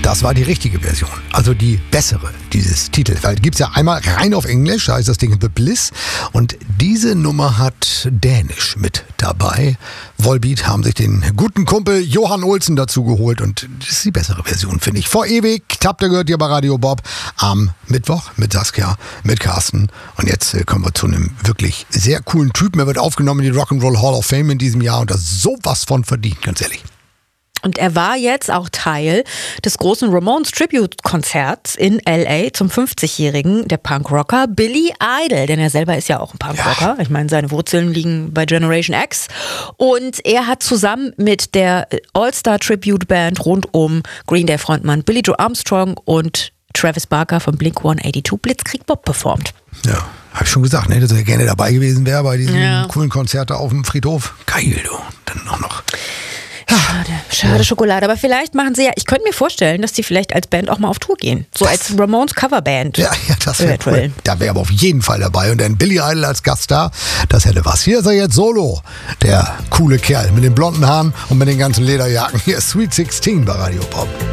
das war die richtige Version. Also die bessere dieses Titels. Weil gibt es ja einmal rein auf Englisch, da heißt das Ding The Bliss. Und diese Nummer hat Dänisch mit dabei. Volbeat haben sich den guten Kumpel Johan Olsen dazu geholt. Und das ist die bessere Version, finde ich. Vor ewig, habt ihr gehört hier bei Radio Bob am Mittwoch mit Saskia, mit Carsten. Und jetzt kommen wir zu einem wirklich sehr coolen Typen. Er wird aufgenommen in die Rock'n'Roll Hall of Fame in diesem Jahr und das sowas von verdient, ganz ehrlich. Und er war jetzt auch Teil des großen Ramones Tribute-Konzerts in L.A. zum 50-Jährigen der Punkrocker Billy Idol. Denn er selber ist ja auch ein Punkrocker. Ja. Ich meine, seine Wurzeln liegen bei Generation X. Und er hat zusammen mit der All-Star-Tribute-Band rund um Green Day-Frontmann Billy Joe Armstrong und Travis Barker von Blink-182 Blitzkrieg Bob performt. Ja, habe ich schon gesagt, ne, dass er gerne dabei gewesen wäre bei diesen coolen Konzerten auf dem Friedhof. Geil, du. Dann auch noch. Schade Schokolade. Aber vielleicht machen sie ja, ich könnte mir vorstellen, dass die vielleicht als Band auch mal auf Tour gehen. So als Ramones Coverband. Ja, das wäre cool. Da wäre aber auf jeden Fall dabei. Und dann Billy Idol als Gaststar, das hätte was. Hier ist er jetzt solo. Der coole Kerl mit den blonden Haaren und mit den ganzen Lederjacken. Hier ist Sweet 16 bei Radio Pop.